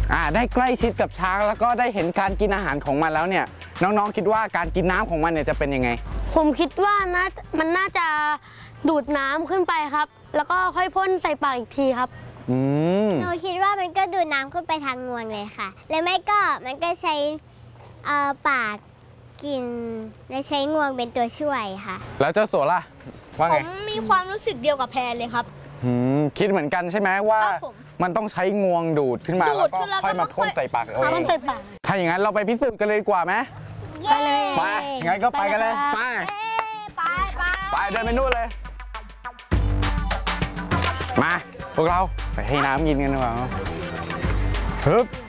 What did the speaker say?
ได้ใกล้ชิดกับช้างแล้วก็ได้เห็นการกินอาหารของมันแล้วเนี่ยน้องๆคิดว่าการกินน้ำของมันเนี่ยจะเป็นยังไงผมคิดว่ามันน่าจะดูดน้ำขึ้นไปครับแล้วก็ค่อยพ่นใส่ปากอีกทีครับหนูคิดว่ามันก็ดูดน้ำขึ้นไปทางงวงเลยค่ะแล้วไม่ก็มันก็ใช้ปากกินและใช้งวงเป็นตัวช่วยค่ะแล้วเจ้าโสล่ะว่าไงผมมีความรู้สึกเดียวกับแพนเลยครับคิดเหมือนกันใช่ไหมว่ามันต้องใช้งวงดูดขึ้นมาแล้วก็ค่อยมาพ่นใส่ปากพ่นใส่ปากถ้าอย่างนั้นเราไปพิสูจน์กันเลยดีกว่าไหมไปเลยไปงั้นก็ไปกันเลยไปเดินไปนู่นเลยมาพวกเราไปให้น้ำกินกันดีกว่าฮึบ